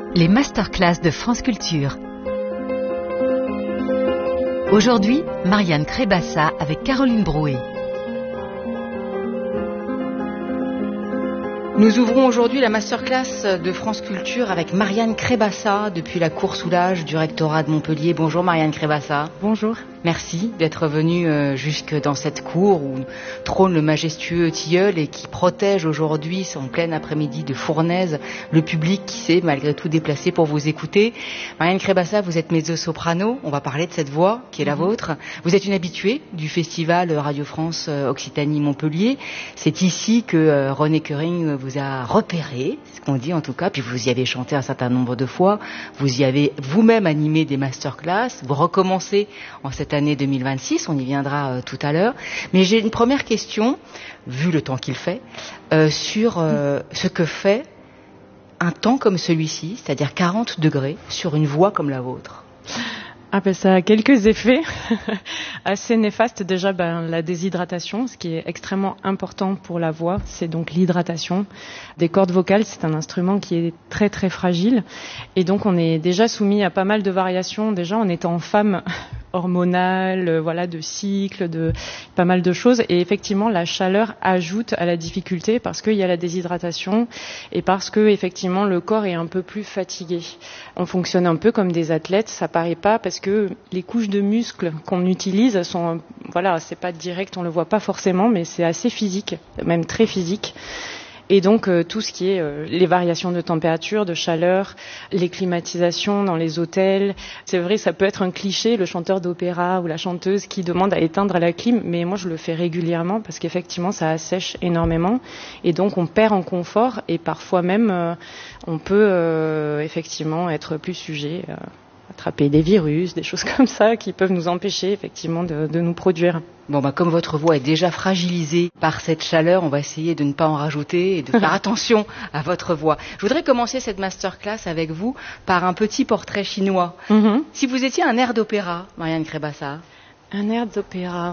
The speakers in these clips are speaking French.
Les masterclass de France Culture. Aujourd'hui, Marianne Crébassa avec Caroline Brouet. Nous ouvrons aujourd'hui la masterclass de France Culture avec Marianne Crébassa depuis la cour Soulage du rectorat de Montpellier. Bonjour Marianne Crébassa. Bonjour. Merci d'être venue jusque dans cette cour où trône le majestueux tilleul et qui protège aujourd'hui, en plein après-midi de fournaise, le public qui s'est malgré tout déplacé pour vous écouter. Marianne Crébassa, vous êtes mezzo-soprano. On va parler de cette voix qui est la vôtre. Vous êtes une habituée du festival Radio France Occitanie-Montpellier. C'est ici que René Koering vous a repéré, c'est ce qu'on dit en tout cas, puis vous y avez chanté un certain nombre de fois, vous y avez vous-même animé des masterclass, vous recommencez en cette année 2026, on y viendra tout à l'heure, mais j'ai une première question, vu le temps qu'il fait, sur ce que fait un temps comme celui-ci, c'est-à-dire 40 degrés, sur une voix comme la vôtre. Ah ben ça a quelques effets assez néfastes. Déjà, la déshydratation, ce qui est extrêmement important pour la voix, c'est donc l'hydratation des cordes vocales. C'est un instrument qui est très très fragile et donc on est déjà soumis à pas mal de variations. Déjà en étant femme hormonale, de cycle, de pas mal de choses. Et effectivement, la chaleur ajoute à la difficulté parce qu'il y a la déshydratation et parce que effectivement le corps est un peu plus fatigué. On fonctionne un peu comme des athlètes, ça paraît pas parce que les couches de muscles qu'on utilise sont, c'est pas direct, on le voit pas forcément, mais c'est assez physique, même très physique. Et donc tout ce qui est les variations de température, de chaleur, les climatisations dans les hôtels. C'est vrai, ça peut être un cliché, le chanteur d'opéra ou la chanteuse qui demande à éteindre la clim, mais moi je le fais régulièrement parce qu'effectivement ça assèche énormément et donc on perd en confort et parfois même on peut effectivement être plus sujet à attraper des virus, des choses comme ça qui peuvent nous empêcher effectivement de nous produire. Bon, comme votre voix est déjà fragilisée par cette chaleur, on va essayer de ne pas en rajouter et de faire attention à votre voix. Je voudrais commencer cette masterclass avec vous par un petit portrait chinois. Mm-hmm. Si vous étiez un air d'opéra, Marianne Crébassa. Un air d'opéra.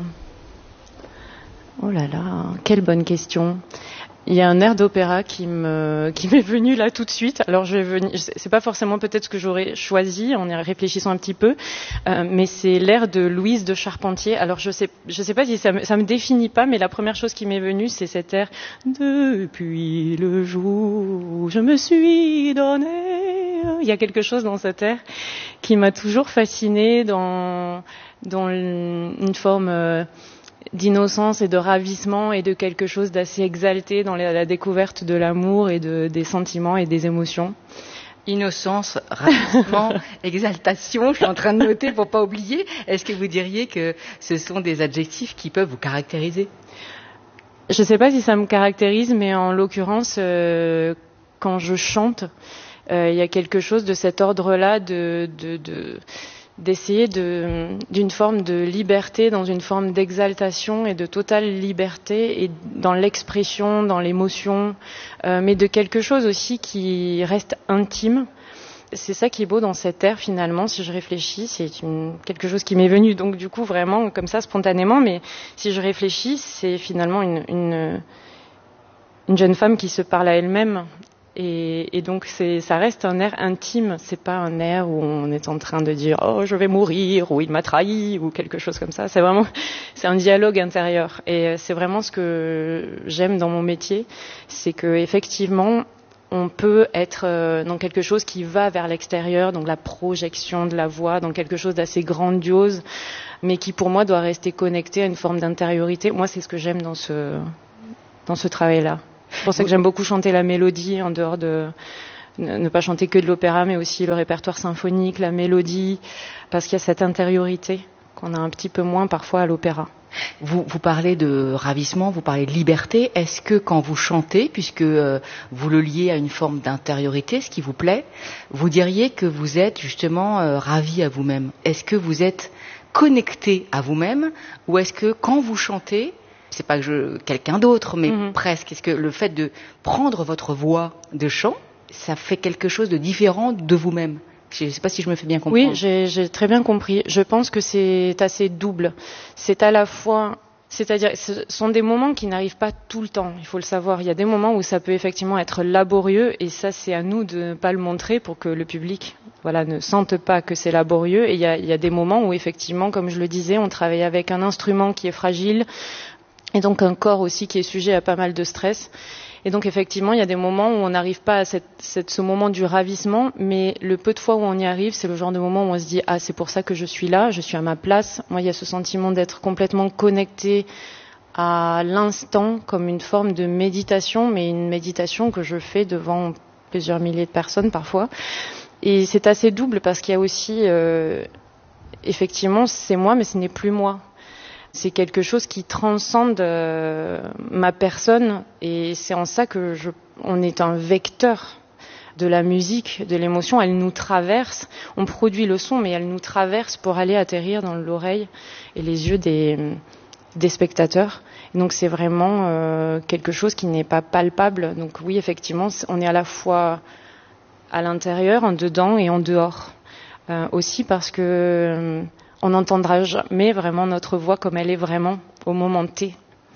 Oh là là, quelle bonne question. Il y a un air d'opéra qui m'est venu là tout de suite. Alors c'est pas forcément peut-être ce que j'aurais choisi en y réfléchissant un petit peu, mais c'est l'air de Louise de Charpentier. Alors je sais pas si ça me définit pas, mais la première chose qui m'est venue c'est cet air depuis le jour où je me suis donné. Il y a quelque chose dans cet air qui m'a toujours fascinée dans une forme d'innocence et de ravissement et de quelque chose d'assez exalté dans la découverte de l'amour et des sentiments et des émotions. Innocence, ravissement, exaltation, je suis en train de noter pour pas oublier. Est-ce que vous diriez que ce sont des adjectifs qui peuvent vous caractériser ? Je sais pas si ça me caractérise, mais en l'occurrence, quand je chante, il y a quelque chose de cet ordre-là d'essayer d'une forme de liberté, dans une forme d'exaltation et de totale liberté et dans l'expression, dans l'émotion, mais de quelque chose aussi qui reste intime. C'est ça qui est beau dans cet air finalement, si je réfléchis, c'est quelque chose qui m'est venu donc du coup vraiment comme ça spontanément, mais si je réfléchis, c'est finalement une jeune femme qui se parle à elle-même. Et donc ça reste un air intime, c'est pas un air où on est en train de dire oh je vais mourir ou il m'a trahi ou quelque chose comme ça. C'est un dialogue intérieur et c'est vraiment ce que j'aime dans mon métier, c'est que effectivement on peut être dans quelque chose qui va vers l'extérieur, donc la projection de la voix, dans quelque chose d'assez grandiose, mais qui pour moi doit rester connecté à une forme d'intériorité. Moi c'est ce que j'aime dans ce travail-là. C'est pour ça que j'aime beaucoup chanter la mélodie, en dehors de ne pas chanter que de l'opéra, mais aussi le répertoire symphonique, la mélodie, parce qu'il y a cette intériorité qu'on a un petit peu moins parfois à l'opéra. Vous parlez de ravissement, vous parlez de liberté. Est-ce que quand vous chantez, puisque vous le liez à une forme d'intériorité, ce qui vous plaît, vous diriez que vous êtes justement ravi à vous-même ? Est-ce que vous êtes connecté à vous-même, ou est-ce que quand vous chantez, c'est pas quelqu'un d'autre, mais presque. Est-ce que le fait de prendre votre voix de chant, ça fait quelque chose de différent de vous-même ? Je ne sais pas si je me fais bien comprendre. Oui, j'ai très bien compris. Je pense que c'est assez double. C'est à la fois C'est-à-dire, ce sont des moments qui n'arrivent pas tout le temps, il faut le savoir. Il y a des moments où ça peut effectivement être laborieux, et ça, c'est à nous de ne pas le montrer pour que le public, ne sente pas que c'est laborieux. Et il y a des moments où effectivement, comme je le disais, on travaille avec un instrument qui est fragile, et donc un corps aussi qui est sujet à pas mal de stress. Et donc effectivement, il y a des moments où on n'arrive pas à ce moment du ravissement, mais le peu de fois où on y arrive, c'est le genre de moment où on se dit « Ah, c'est pour ça que je suis là, je suis à ma place ». Moi, il y a ce sentiment d'être complètement connecté à l'instant, comme une forme de méditation, mais une méditation que je fais devant plusieurs milliers de personnes parfois. Et c'est assez double parce qu'il y a aussi, effectivement, c'est moi, mais ce n'est plus moi. C'est quelque chose qui transcende ma personne, et c'est en ça que on est un vecteur de la musique, de l'émotion. Elle nous traverse, on produit le son, mais elle nous traverse pour aller atterrir dans l'oreille et les yeux des spectateurs. Et donc c'est vraiment quelque chose qui n'est pas palpable. Donc oui, effectivement, on est à la fois à l'intérieur, en dedans et en dehors. Aussi parce que on n'entendra jamais vraiment notre voix comme elle est vraiment au moment T.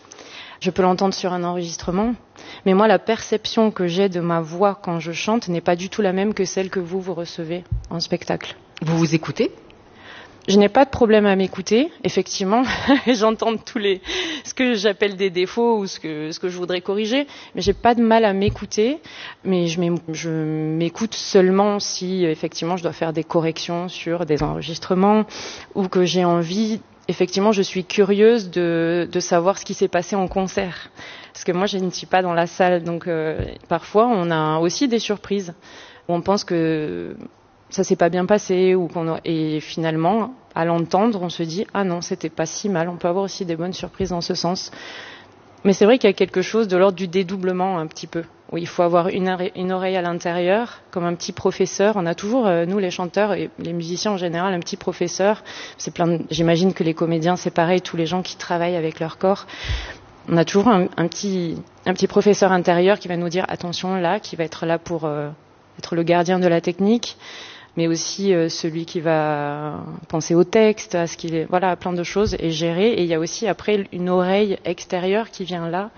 Je peux l'entendre sur un enregistrement, mais moi, la perception que j'ai de ma voix quand je chante n'est pas du tout la même que celle que vous recevez en spectacle. Vous vous écoutez ? Je n'ai pas de problème à m'écouter, effectivement. J'entends ce que j'appelle des défauts ou ce que je voudrais corriger, mais j'ai pas de mal à m'écouter. Mais je m'écoute seulement si, effectivement, je dois faire des corrections sur des enregistrements ou que j'ai envie. Effectivement, je suis curieuse de savoir ce qui s'est passé en concert. Parce que moi, je ne suis pas dans la salle. Donc, parfois, on a aussi des surprises. On pense que ça s'est pas bien passé et finalement, à l'entendre, on se dit « Ah non, c'était pas si mal ». On peut avoir aussi des bonnes surprises dans ce sens. Mais c'est vrai qu'il y a quelque chose de l'ordre du dédoublement un petit peu, où il faut avoir une oreille à l'intérieur, comme un petit professeur. On a toujours, nous les chanteurs et les musiciens en général, un petit professeur. J'imagine que les comédiens, c'est pareil, tous les gens qui travaillent avec leur corps. On a toujours un petit professeur intérieur qui va nous dire « Attention là », qui va être là pour être le gardien de la technique, mais aussi celui qui va penser au texte, à plein de choses et gérer. Et il y a aussi après une oreille extérieure qui vient là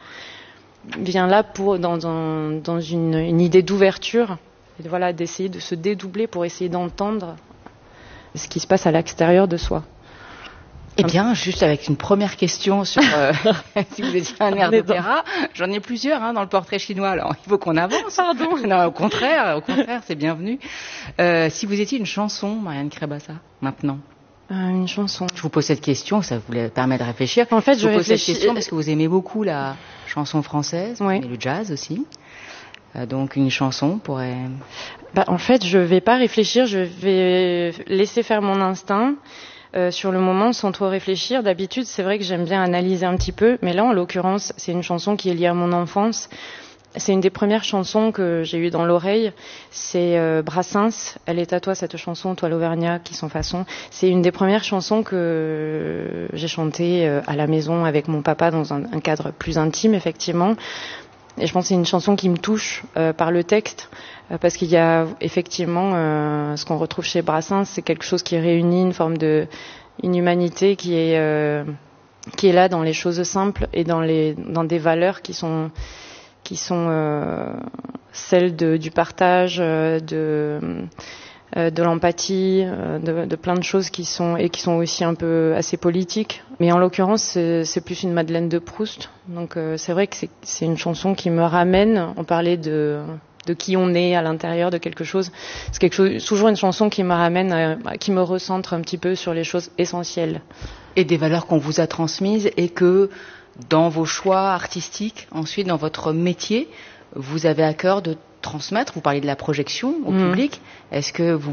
pour dans une idée d'ouverture, et d'essayer de se dédoubler pour essayer d'entendre ce qui se passe à l'extérieur de soi. Eh bien, juste avec une première question sur si vous étiez un air d'opéra, j'en ai plusieurs dans le portrait chinois, alors il faut qu'on avance. Pardon. Non, au contraire, c'est bienvenu. Si vous étiez une chanson, Marianne Crébassa, maintenant. Une chanson. Je vous pose cette question, ça vous permet de réfléchir. En fait, je vous pose cette question parce que vous aimez beaucoup la chanson française, oui. Et le jazz aussi. Donc une chanson pourrait... En fait, je vais pas réfléchir, je vais laisser faire mon instinct. Sur le moment, sans trop réfléchir. D'habitude, c'est vrai que j'aime bien analyser un petit peu, mais là, en l'occurrence, c'est une chanson qui est liée à mon enfance. C'est une des premières chansons que j'ai eues dans l'oreille. C'est Brassens. Elle est à toi, cette chanson, toi l'Auvergnat, qui sont façon. C'est une des premières chansons que j'ai chantées à la maison avec mon papa dans un cadre plus intime, effectivement. Et je pense que c'est une chanson qui me touche par le texte, parce qu'il y a effectivement ce qu'on retrouve chez Brassens, c'est quelque chose qui réunit une forme une humanité qui est là dans les choses simples et dans des valeurs qui sont celles du partage, de l'empathie, de plein de choses qui sont aussi un peu assez politiques. Mais en l'occurrence, c'est plus une Madeleine de Proust. Donc c'est vrai que c'est une chanson qui me ramène. On parlait de qui on est à l'intérieur de quelque chose. C'est toujours une chanson qui me ramène, qui me recentre un petit peu sur les choses essentielles. Et des valeurs qu'on vous a transmises et que dans vos choix artistiques, ensuite dans votre métier, vous avez à cœur de transmettre. Vous parlez de la projection au public. Est-ce que vous